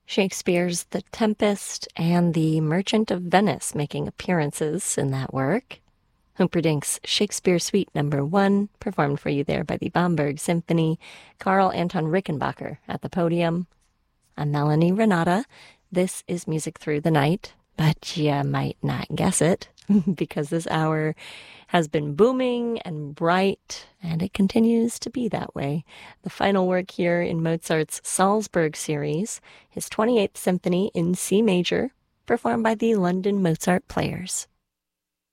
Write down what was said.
Shakespeare's The Tempest and The Merchant of Venice making appearances in that work. Humperdinck's Shakespeare Suite Number 1, performed for you there by the Bamberg Symphony. Carl Anton Rickenbacker at the podium. I'm Melanie Renata. This is Music Through the Night, but you might not guess it because this hour has been booming and bright, and it continues to be that way. The final work here in Mozart's Salzburg series, his 28th Symphony in C major, performed by the London Mozart Players.